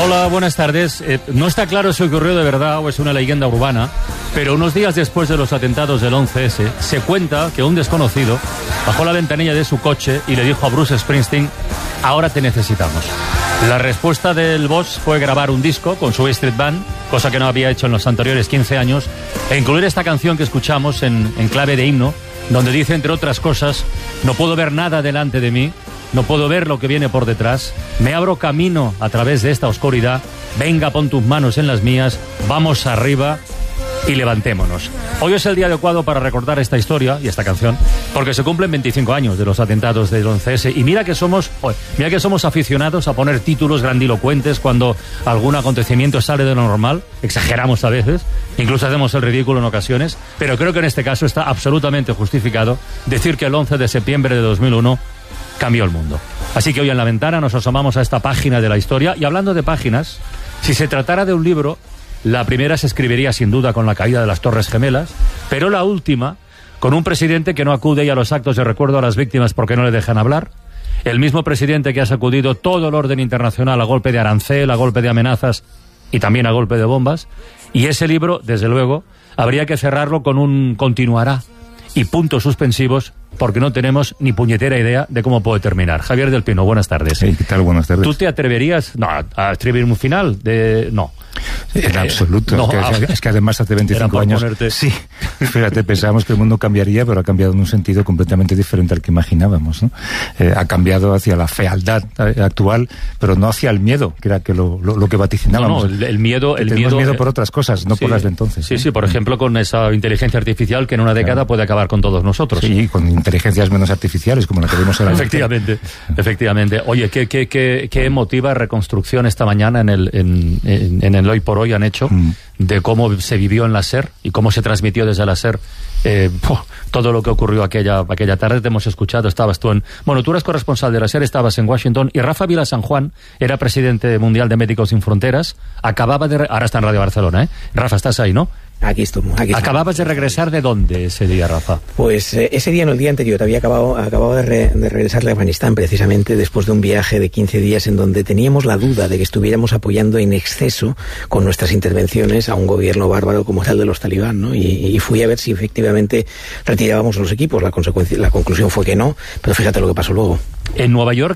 Hola, buenas tardes. No está claro si ocurrió de verdad o es una leyenda urbana, pero unos días después de los atentados del 11S, se cuenta que un desconocido bajó la ventanilla de su coche y le dijo a Bruce Springsteen: ahora te necesitamos. La respuesta del boss fue grabar un disco con su Street Band, cosa que no había hecho en los anteriores 15 años, e incluir esta canción que escuchamos en clave de himno, donde dice, entre otras cosas: no puedo ver nada delante de mí, no puedo ver lo que viene por detrás, me abro camino a través de esta oscuridad, venga, pon tus manos en las mías, vamos arriba y levantémonos. Hoy es el día adecuado para recordar esta historia y esta canción, porque se cumplen 25 años de los atentados del 11S, y mira que somos aficionados a poner títulos grandilocuentes cuando algún acontecimiento sale de lo normal, exageramos a veces, incluso hacemos el ridículo en ocasiones, pero creo que en este caso está absolutamente justificado decir que el 11 de septiembre de 2001 cambió el mundo. Así que hoy en La Ventana nos asomamos a esta página de la historia, y hablando de páginas, si se tratara de un libro, la primera se escribiría sin duda con la caída de las Torres Gemelas, pero la última con un presidente que no acude a los actos de recuerdo a las víctimas porque no le dejan hablar, el mismo presidente que ha sacudido todo el orden internacional a golpe de arancel, a golpe de amenazas y también a golpe de bombas, y ese libro, desde luego, habría que cerrarlo con un continuará y puntos suspensivos, porque no tenemos ni puñetera idea de cómo puede terminar. Javier del Pino, buenas tardes. Sí, ¿qué tal? Buenas tardes. ¿Tú te atreverías a escribir un final? No. En absoluto. No, es que además hace 25 años... Sí, fíjate, pensábamos que el mundo cambiaría, pero ha cambiado en un sentido completamente diferente al que imaginábamos, ¿no? Ha cambiado hacia la fealdad actual, pero no hacia el miedo, que era lo que vaticinábamos. No, el miedo... Tenemos miedo por otras cosas, no por las de entonces. Sí, por ejemplo, con esa inteligencia artificial que en una década puede acabar con todos nosotros. Sí, con inteligencias menos artificiales, como la que vimos ahora. Efectivamente. Oye, qué emotiva reconstrucción esta mañana en el Hoy por Hoy han hecho de cómo se vivió en la SER y cómo se transmitió desde la SER todo lo que ocurrió aquella tarde. Te hemos escuchado, estabas tú tú eras corresponsal de la SER, estabas en Washington, y Rafa Vila San Juan era presidente mundial de Médicos Sin Fronteras, ahora está en Radio Barcelona, Rafa, estás ahí, ¿no? Aquí estoy. ¿Acababas de regresar de dónde ese día, Rafa? Pues ese día, no, el día anterior. Había acabado de regresar de Afganistán, precisamente después de un viaje de 15 días en donde teníamos la duda de que estuviéramos apoyando en exceso con nuestras intervenciones a un gobierno bárbaro como era el de los talibán, ¿no? Y fui a ver si efectivamente retirábamos los equipos. La conclusión fue que no, pero fíjate lo que pasó luego. En Nueva York,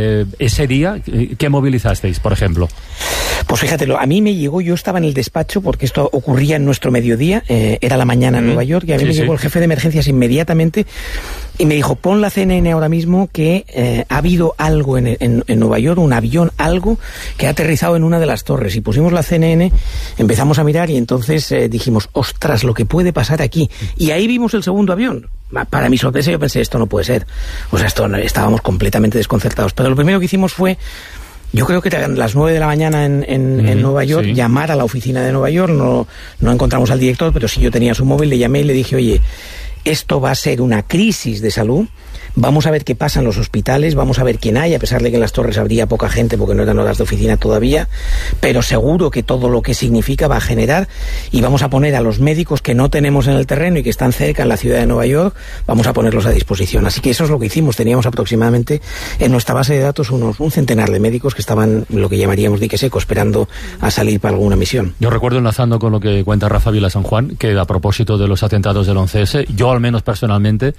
ese día, ¿qué movilizasteis, por ejemplo? Pues fíjatelo, a mí me llegó, yo estaba en el despacho porque esto ocurría en nuestro mediodía, era la mañana en Nueva York, y a mí me llegó el jefe de emergencias inmediatamente y me dijo: pon la CNN ahora mismo que ha habido algo en Nueva York, un avión, algo que ha aterrizado en una de las torres. Y pusimos la CNN, empezamos a mirar y entonces dijimos: ostras, lo que puede pasar aquí. Y ahí vimos el segundo avión. Para mi sorpresa yo pensé, esto no puede ser. O sea, estábamos completamente desconcertados. Pero lo primero que hicimos fue, yo creo que eran las 9 de la mañana en Nueva York, llamar a la oficina de Nueva York. No encontramos al director, pero sí yo tenía su móvil, le llamé y le dije: oye, esto va a ser una crisis de salud, vamos a ver qué pasa en los hospitales, vamos a ver quién hay, a pesar de que en las torres habría poca gente porque no eran horas de oficina todavía, pero seguro que todo lo que significa va a generar, y vamos a poner a los médicos que no tenemos en el terreno y que están cerca en la ciudad de Nueva York, vamos a ponerlos a disposición. Así que eso es lo que hicimos. Teníamos aproximadamente en nuestra base de datos un centenar de médicos que estaban, lo que llamaríamos dique seco, esperando a salir para alguna misión. Yo recuerdo, enlazando con lo que cuenta Rafa Vila San Juan, que a propósito de los atentados del 11S, yo al menos personalmente,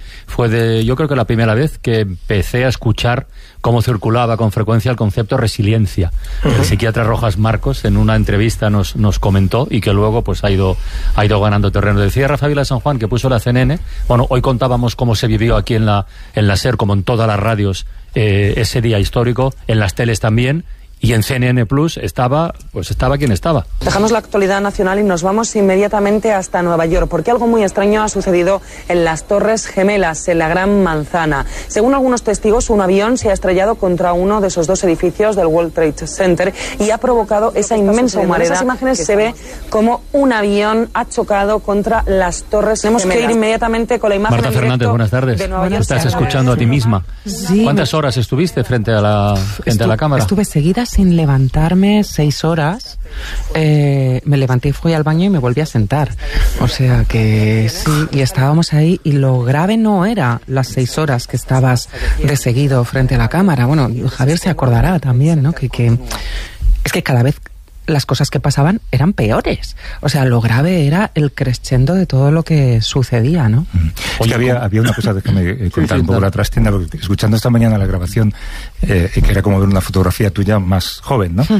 yo creo que la primera vez que empecé a escuchar cómo circulaba con frecuencia el concepto resiliencia. El psiquiatra Rojas Marcos en una entrevista nos comentó, y que luego pues ha ido ganando terreno. Decía Rafa Vila San Juan, que puso la CNN. Hoy contábamos cómo se vivió aquí en la SER, como en todas las radios, ese día histórico, en las teles también. Y en CNN Plus estaba quien estaba. Dejamos la actualidad nacional y nos vamos inmediatamente hasta Nueva York, porque algo muy extraño ha sucedido en las Torres Gemelas, en la Gran Manzana. Según algunos testigos, un avión se ha estrellado contra uno de esos dos edificios del World Trade Center y ha provocado esa inmensa humareda. En esas imágenes se ve como un avión ha chocado contra las Torres Gemelas. Tenemos que ir inmediatamente con la imagen. Marta Fernández, buenas tardes. Estás escuchando a ti misma. Sí. ¿Cuántas horas estuviste frente a la cámara? Estuve seguida sin levantarme 6 horas. Me levanté, fui al baño y me volví a sentar. O sea que sí, y estábamos ahí, y lo grave no era las 6 horas que estabas de seguido frente a la cámara. Bueno, Javier se acordará también, ¿no? Que es que cada vez las cosas que pasaban eran peores. O sea, lo grave era el crescendo de todo lo que sucedía, ¿no? Oye, había una cosa, déjame contar un poco la trastienda, porque escuchando esta mañana la grabación, que era como ver una fotografía tuya más joven, ¿no?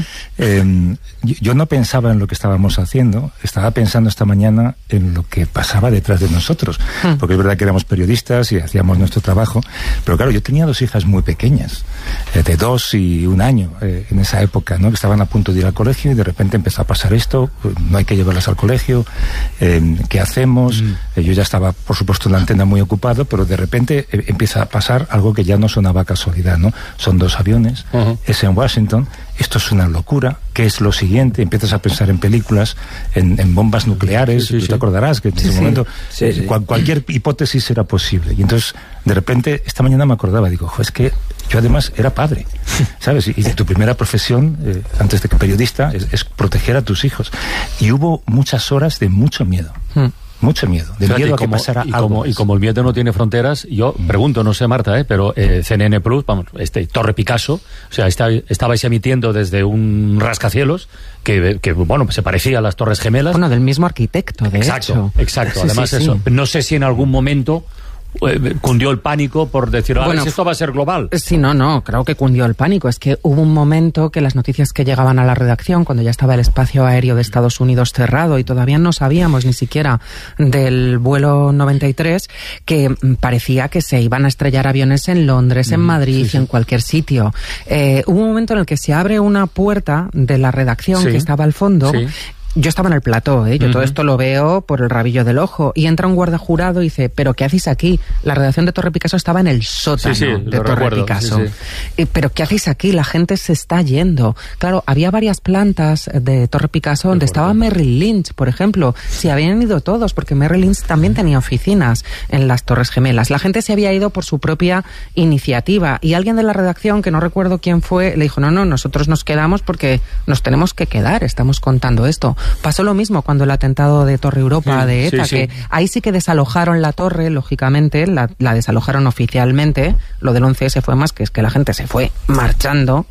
Yo no pensaba en lo que estábamos haciendo, estaba pensando esta mañana en lo que pasaba detrás de nosotros, porque es verdad que éramos periodistas y hacíamos nuestro trabajo, pero claro, yo tenía 2 hijas muy pequeñas, de 2 y 1 año, en esa época, ¿no? Que estaban a punto de ir al colegio y de repente empezó a pasar esto, no hay que llevarlas al colegio, ¿qué hacemos? Yo ya estaba, por supuesto, en la antena muy ocupado, pero de repente empieza a pasar algo que ya no sonaba casualidad, ¿no? Son 2 aviones, es en Washington, esto es una locura, ¿qué es lo siguiente? Empiezas a pensar en películas, en bombas nucleares, tú te acordarás que en ese momento cualquier hipótesis era posible. Y entonces, de repente, esta mañana me acordaba, digo, es que yo además era padre, ¿sabes? Y tu primera profesión, antes de que periodista, es proteger a tus hijos. Y hubo muchas horas de mucho miedo. Mucho miedo, de miedo a que pasara algo. Y como el miedo no tiene fronteras, yo pregunto, no sé Marta, pero CNN Plus, vamos, Torre Picasso, o sea, estabais emitiendo desde un rascacielos que bueno, se parecía a las Torres Gemelas. Bueno, del mismo arquitecto, de hecho. Exacto. Además eso, no sé si en algún momento cundió el pánico por decir, bueno, esto va a ser global. Sí, no, creo que cundió el pánico. Es que hubo un momento que las noticias que llegaban a la redacción, cuando ya estaba el espacio aéreo de Estados Unidos cerrado y todavía no sabíamos ni siquiera del vuelo 93, que parecía que se iban a estrellar aviones en Londres, en Madrid, en cualquier sitio. Hubo un momento en el que se abre una puerta de la redacción que estaba al fondo. Yo estaba en el plató, yo todo esto lo veo por el rabillo del ojo, y entra un guardia jurado y dice, ¿pero qué hacéis aquí? La redacción de Torre Picasso estaba en el sótano de Torre Picasso. ¿Pero qué hacéis aquí? La gente se está yendo. Claro, había varias plantas de Torre Picasso donde estaba Merrill Lynch, por ejemplo. Se habían ido todos, porque Merrill Lynch también tenía oficinas en las Torres Gemelas. La gente se había ido por su propia iniciativa, y alguien de la redacción, que no recuerdo quién fue, le dijo, no, nosotros nos quedamos porque nos tenemos que quedar, estamos contando esto. Pasó lo mismo cuando el atentado de Torre Europa de ETA, que ahí sí que desalojaron la torre, lógicamente, la desalojaron oficialmente. Lo del 11S fue más que es que la gente se fue marchando,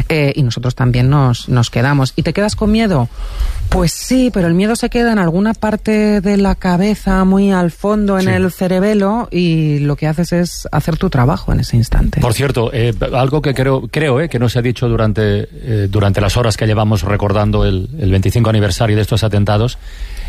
y nosotros también nos quedamos. ¿Y te quedas con miedo? Pues sí, pero el miedo se queda en alguna parte de la cabeza, muy al fondo, en el cerebelo, y lo que haces es hacer tu trabajo en ese instante. Por cierto, algo que creo que no se ha dicho durante las horas que llevamos recordando el 25 aniversario de estos atentados,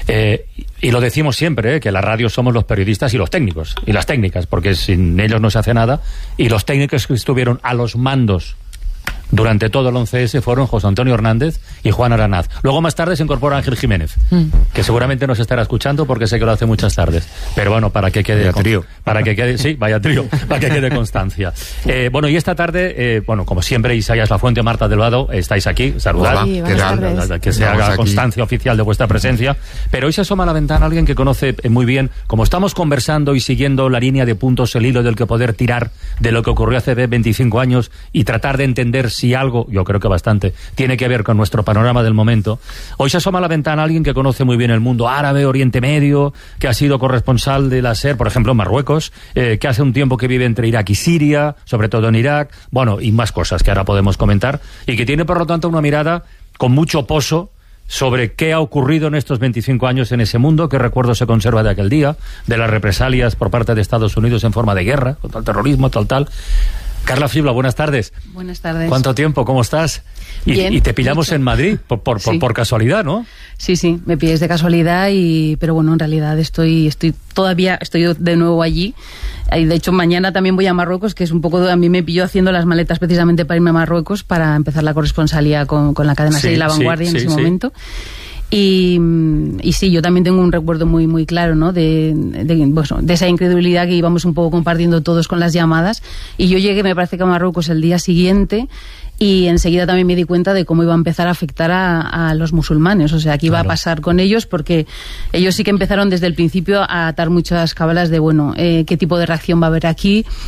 y lo decimos siempre, que la radio somos los periodistas y los técnicos, y las técnicas, porque sin ellos no se hace nada, y los técnicos que estuvieron a los mandos durante todo el 11S fueron José Antonio Hernández y Juan Aranaz. Luego más tarde se incorpora Ángel Jiménez, que seguramente nos estará escuchando porque sé que lo hace muchas tardes. Pero bueno, para que quede para que quede constancia. Bueno, y esta tarde, como siempre, Isaías Lafuente, Marta del Vado, estáis aquí, saludad. Sí, que se haga constancia oficial de vuestra presencia. Pero hoy se asoma a la ventana alguien que conoce muy bien, como estamos conversando y siguiendo la línea de puntos, el hilo del que poder tirar de lo que ocurrió hace 25 años y tratar de entender si algo, yo creo que bastante, tiene que ver con nuestro panorama del momento. Hoy se asoma a la ventana alguien que conoce muy bien el mundo árabe, Oriente Medio, que ha sido corresponsal de la SER, por ejemplo, en Marruecos, que hace un tiempo que vive entre Irak y Siria, sobre todo en Irak, y más cosas que ahora podemos comentar, y que tiene, por lo tanto, una mirada con mucho pozo sobre qué ha ocurrido en estos 25 años en ese mundo, qué recuerdo se conserva de aquel día, de las represalias por parte de Estados Unidos en forma de guerra, contra el terrorismo, tal. Carla Fibla, buenas tardes. Buenas tardes. ¿Cuánto tiempo? ¿Cómo estás? Bien, y te pillamos mucho en Madrid, por casualidad, ¿no? Sí, me pilláis de casualidad, pero bueno, en realidad estoy de nuevo allí. Y de hecho, mañana también voy a Marruecos, que es un poco, a mí me pilló haciendo las maletas precisamente para irme a Marruecos, para empezar la corresponsalía con la cadena SER y La Vanguardia en ese momento. Y sí, yo también tengo un recuerdo muy muy claro, ¿no? de esa incredulidad que íbamos un poco compartiendo todos con las llamadas. Y yo llegué, me parece que a Marruecos el día siguiente, y enseguida también me di cuenta de cómo iba a empezar a afectar a los musulmanes, o sea, qué iba a pasar con ellos, porque ellos sí que empezaron desde el principio a atar muchas cábalas de, qué tipo de reacción va a haber aquí.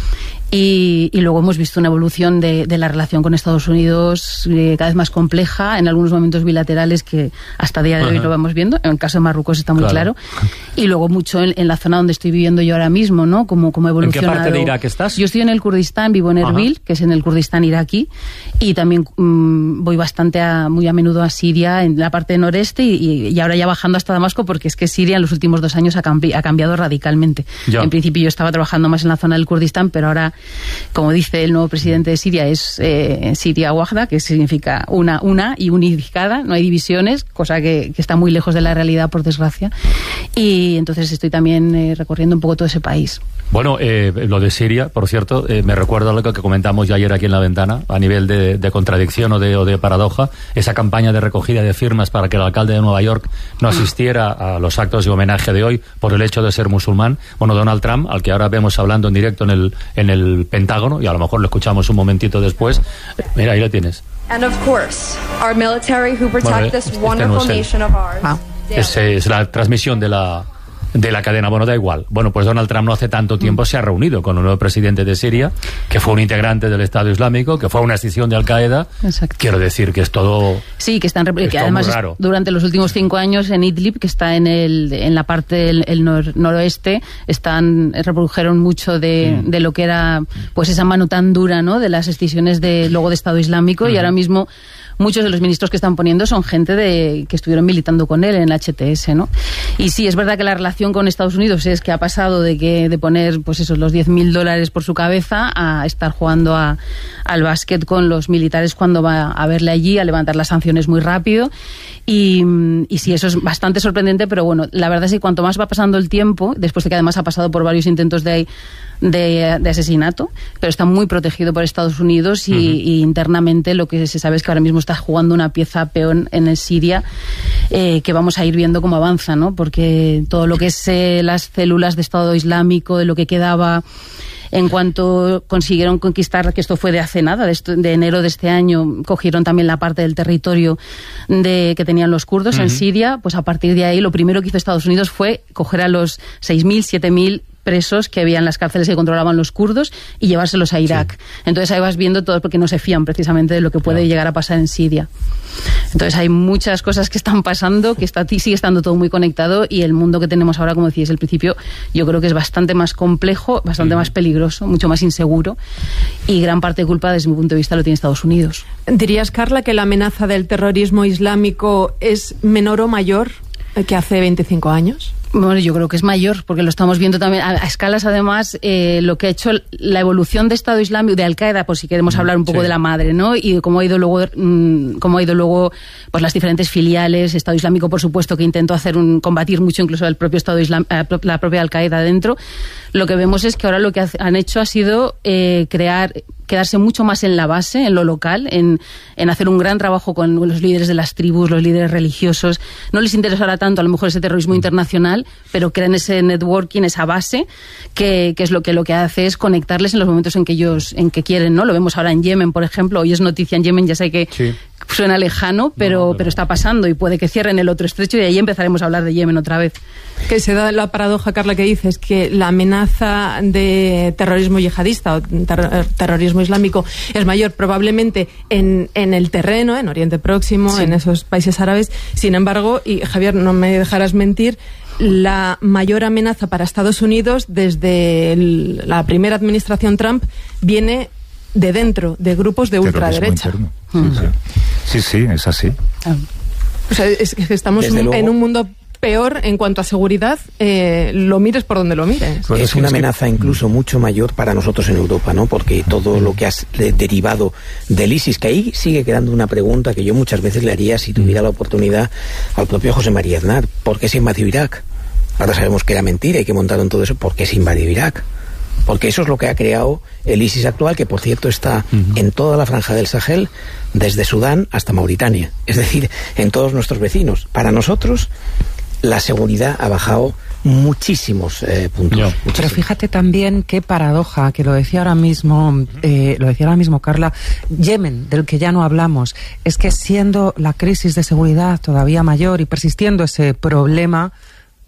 Y luego hemos visto una evolución de la relación con Estados Unidos cada vez más compleja, en algunos momentos bilaterales que hasta día de hoy lo vamos viendo. En el caso de Marruecos está muy claro. Y luego mucho en la zona donde estoy viviendo yo ahora mismo, ¿no? Como evolucionado. ¿En qué parte de Irak estás? Yo estoy en el Kurdistán, vivo en Erbil, que es en el Kurdistán iraquí, y también voy bastante muy a menudo a Siria, en la parte noreste, y ahora ya bajando hasta Damasco, porque es que Siria en los últimos 2 años ha cambiado radicalmente. En principio yo estaba trabajando más en la zona del Kurdistán, pero ahora, como dice el nuevo presidente de Siria, es Siria Wahda, que significa una y unificada, no hay divisiones, cosa que está muy lejos de la realidad, por desgracia. Y entonces estoy también recorriendo un poco todo ese país. Bueno, lo de Siria, por cierto, me recuerda a lo que comentamos ya ayer aquí en La Ventana, a nivel de contradicción o de paradoja, esa campaña de recogida de firmas para que el alcalde de Nueva York no asistiera a los actos de homenaje de hoy por el hecho de ser musulmán. Bueno, Donald Trump, al que ahora vemos hablando en directo en el Pentágono, y a lo mejor lo escuchamos un momentito después. Mira, ahí lo tienes. And of course, our military who protect this wonderful nation of ours. Es la transmisión de la cadena. Bueno, da igual. Bueno, pues Donald Trump no hace tanto tiempo se ha reunido con un nuevo presidente de Siria, que fue un integrante del Estado Islámico, que fue una escisión de Al-Qaeda. Exacto. Quiero decir que es todo... Sí, que además durante los últimos 5 años en Idlib, que está en la parte del noroeste, reprodujeron mucho de lo que era pues esa mano tan dura, ¿no?, de las escisiones luego de Estado Islámico, y ahora mismo muchos de los ministros que están poniendo son gente que estuvieron militando con él en el HTS, ¿no? Y sí, es verdad que la relación con Estados Unidos es que ha pasado de poner pues esos los $10.000 por su cabeza a estar jugando al básquet con los militares cuando va a verle allí, a levantar las sanciones muy rápido. Y sí, eso es bastante sorprendente, pero bueno, la verdad es que cuanto más va pasando el tiempo, después de que además ha pasado por varios intentos de asesinato, pero está muy protegido por Estados Unidos y internamente lo que se sabe es que ahora mismo está jugando una pieza peón en Siria, que vamos a ir viendo cómo avanza, ¿no? Porque todo lo que es las células de Estado Islámico, de lo que quedaba en cuanto consiguieron conquistar, que esto fue de hace nada, de enero de este año, cogieron también la parte del territorio que tenían los kurdos en Siria, pues a partir de ahí lo primero que hizo Estados Unidos fue coger a los 6.000, 7.000 presos que había en las cárceles que controlaban los kurdos y llevárselos a Irak. Sí. Entonces ahí vas viendo todo, porque no se fían precisamente de lo que puede llegar a pasar en Siria. Entonces hay muchas cosas que están pasando, que sigue estando todo muy conectado, y el mundo que tenemos ahora, como decíais al principio, yo creo que es bastante más complejo, bastante más peligroso, mucho más inseguro, y gran parte de culpa, desde mi punto de vista, lo tiene Estados Unidos. ¿Dirías, Carla, que la amenaza del terrorismo islámico es menor o mayor que hace 25 años? Bueno, yo creo que es mayor, porque lo estamos viendo también a escalas, además, lo que ha hecho la evolución de Estado Islámico, de Al-Qaeda, por si queremos hablar un poco de la madre, ¿no? Y cómo ha ido luego pues las diferentes filiales. Estado Islámico, por supuesto, que intentó combatir mucho incluso el propio Estado Islámico, la propia Al-Qaeda dentro. Lo que vemos es que ahora lo que han hecho ha sido quedarse mucho más en la base, en lo local, en hacer un gran trabajo con los líderes de las tribus, los líderes religiosos. No les interesará tanto a lo mejor ese terrorismo internacional, pero crean ese networking, esa base, que es lo que hace es conectarles en los momentos en que quieren, ¿no? Lo vemos ahora en Yemen, por ejemplo. Hoy es noticia en Yemen, ya sé que suena lejano, pero está pasando, y puede que cierren el otro estrecho y ahí empezaremos a hablar de Yemen otra vez. Que se da la paradoja, Carla, que dices que la amenaza de terrorismo yihadista o terrorismo islámico es mayor probablemente en el terreno, en Oriente Próximo, en esos países árabes. Sin embargo, y Javier, no me dejarás mentir, la mayor amenaza para Estados Unidos desde la primera administración Trump viene de dentro, de grupos de ultraderecha. Sí, es así. O sea, es que estamos en un mundo peor en cuanto a seguridad, lo mires por donde lo mires. Pues es una amenaza incluso mucho mayor para nosotros en Europa, ¿no? Porque todo lo que has derivado del ISIS, que ahí sigue quedando una pregunta que yo muchas veces le haría si tuviera la oportunidad al propio José María Aznar: ¿por qué se invadió Irak? Ahora sabemos que era mentira y que montaron todo eso. ¿Por qué se invadió Irak? Porque eso es lo que ha creado el ISIS actual, que por cierto está en toda la franja del Sahel, desde Sudán hasta Mauritania, es decir, en todos nuestros vecinos. Para nosotros la seguridad ha bajado muchísimos puntos. Pero fíjate también qué paradoja, que lo decía ahora mismo Carla, Yemen, del que ya no hablamos, es que siendo la crisis de seguridad todavía mayor y persistiendo ese problema,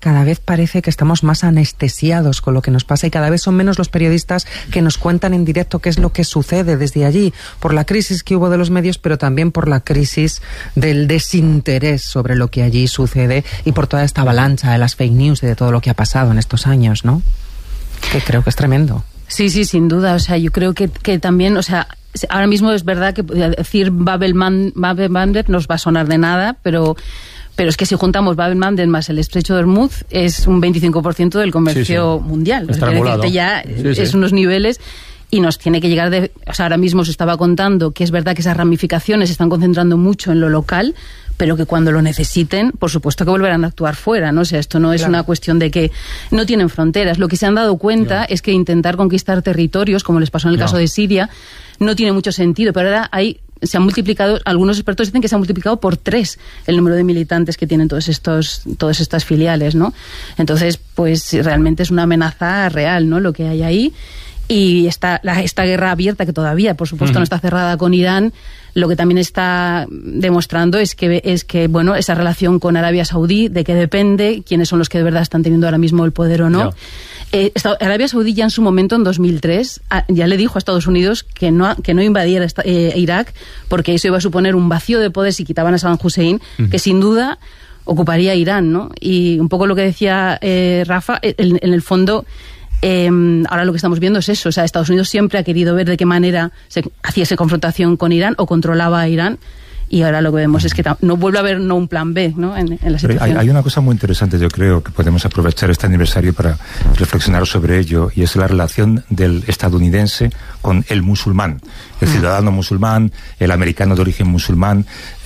cada vez parece que estamos más anestesiados con lo que nos pasa y cada vez son menos los periodistas que nos cuentan en directo qué es lo que sucede desde allí, por la crisis que hubo de los medios, pero también por la crisis del desinterés sobre lo que allí sucede y por toda esta avalancha de las fake news y de todo lo que ha pasado en estos años, ¿no? Que creo que es tremendo. Sí, sin duda. O sea, yo creo que también, o sea, ahora mismo es verdad que decir Bab-el-Mandeb nos va a sonar de nada, pero es que si juntamos Bab-el-Mandeb más el estrecho de Hormuz es un 25% del comercio mundial. O sea, es unos niveles y nos tiene que llegar o sea, ahora mismo se estaba contando que es verdad que esas ramificaciones se están concentrando mucho en lo local, pero que cuando lo necesiten, por supuesto que volverán a actuar fuera, ¿no? O sea, esto no es una cuestión de que no tienen fronteras. Lo que se han dado cuenta es que intentar conquistar territorios, como les pasó en el caso de Siria, no tiene mucho sentido, pero ahora se han multiplicado, algunos expertos dicen que se ha multiplicado por 3 el número de militantes que tienen todas estas filiales, ¿no? Entonces, pues realmente es una amenaza real, ¿no? Lo que hay ahí. Y esta guerra abierta, que todavía, por supuesto, no está cerrada con Irán, lo que también está demostrando es que bueno, esa relación con Arabia Saudí, de qué depende, quiénes son los que de verdad están teniendo ahora mismo el poder o no. Arabia Saudí ya en su momento, en 2003, ya le dijo a Estados Unidos que no invadiera Irak, porque eso iba a suponer un vacío de poder si quitaban a Saddam Hussein, que sin duda ocuparía Irán, ¿no? Y un poco lo que decía Rafa, en el fondo... ahora lo que estamos viendo es eso, o sea, Estados Unidos siempre ha querido ver de qué manera se hacía esa confrontación con Irán o controlaba a Irán, y ahora lo que vemos es que no vuelve a haber un plan B, ¿no? en la situación. Hay una cosa muy interesante, yo creo, que podemos aprovechar este aniversario para reflexionar sobre ello, y es la relación del estadounidense con el musulmán, el ciudadano musulmán, el americano de origen musulmán.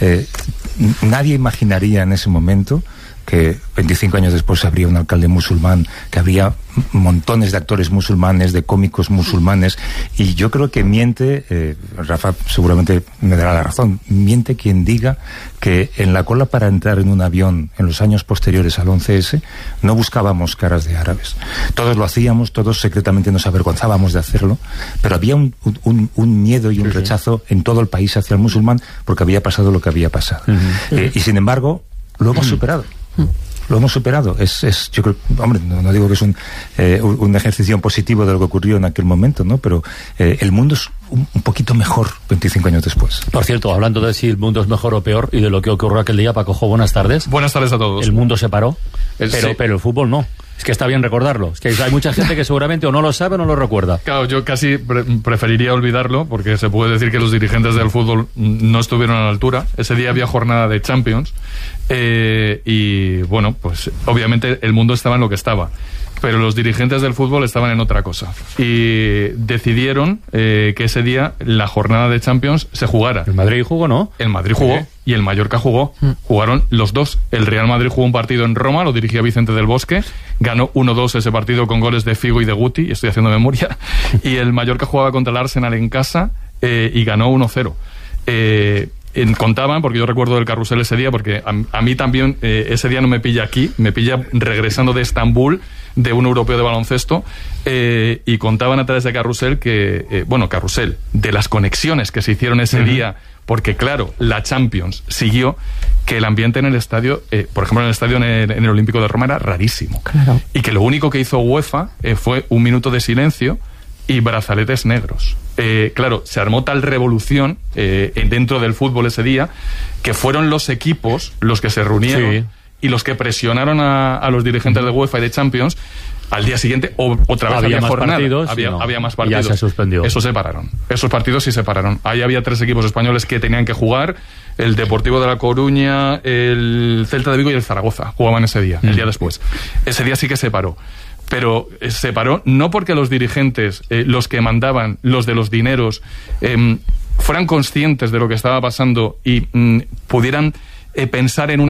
Nadie imaginaría en ese momento que 25 años después habría un alcalde musulmán, que habría montones de actores musulmanes, de cómicos musulmanes, y yo creo que miente, Rafa seguramente me dará la razón, miente quien diga que en la cola para entrar en un avión en los años posteriores al 11S no buscábamos caras de árabes. Todos lo hacíamos, todos secretamente nos avergonzábamos de hacerlo, pero había un miedo y un rechazo en todo el país hacia el musulmán porque había pasado lo que había pasado. Y sin embargo, lo hemos superado. Lo hemos superado. Yo creo, hombre, no digo que es un ejercicio positivo de lo que ocurrió en aquel momento, ¿no? Pero el mundo es un poquito mejor 25 años después. Por cierto, hablando de si el mundo es mejor o peor y de lo que ocurrió aquel día, Paco Jo, buenas tardes. Buenas tardes a todos. El mundo se paró, pero el fútbol no. Es que está bien recordarlo. Es que hay mucha gente que seguramente o no lo sabe o no lo recuerda. Claro, yo casi preferiría olvidarlo, porque se puede decir que los dirigentes del fútbol no estuvieron a la altura. Ese día había jornada de Champions y, bueno, pues obviamente el mundo estaba en lo que estaba. Pero los dirigentes del fútbol estaban en otra cosa. Y decidieron que ese día la jornada de Champions se jugara. ¿El Madrid jugó, no? El Madrid jugó y el Mallorca jugó. Jugaron los dos. El Real Madrid jugó un partido en Roma, lo dirigía Vicente del Bosque. Ganó 1-2 ese partido con goles de Figo y de Guti, estoy haciendo memoria. Y el Mallorca jugaba contra el Arsenal en casa y ganó 1-0. Contaban, porque yo recuerdo el carrusel ese día, porque a mí también ese día no me pilla aquí, me pilla regresando de Estambul, de un europeo de baloncesto, y contaban a través de carrusel que, carrusel, de las conexiones que se hicieron ese día, porque claro, la Champions siguió, que el ambiente en el estadio, por ejemplo en el estadio en el Olímpico de Roma era rarísimo. Claro. Y que lo único que hizo UEFA fue un minuto de silencio y brazaletes negros. Claro, se armó tal revolución dentro del fútbol ese día, que fueron los equipos los que se reunieron y los que presionaron a los dirigentes de UEFA y de Champions. Al día siguiente otra vez había más jornada, partidos, había más partidos. Ya se suspendió. Eso se pararon. Esos partidos sí se pararon. Ahí había 3 equipos españoles que tenían que jugar: el Deportivo de La Coruña, el Celta de Vigo y el Zaragoza. Jugaban ese día, el día después. Ese día sí que se paró. Pero se paró no porque los dirigentes, los que mandaban, los de los dineros, fueran conscientes de lo que estaba pasando y pudieran pensar en